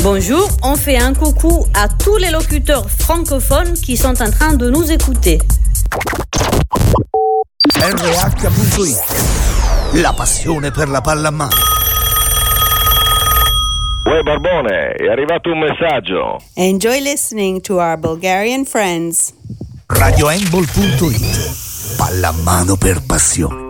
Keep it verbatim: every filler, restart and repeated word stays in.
Bonjour, on fait un coucou à tous les locuteurs francophones qui sont en train de nous écouter. R H punto it. La passione per la pallamano. Uè Barbone, è arrivato un messaggio. Enjoy listening to our Bulgarian friends. Radio Handball punto it. Pallamano per passione.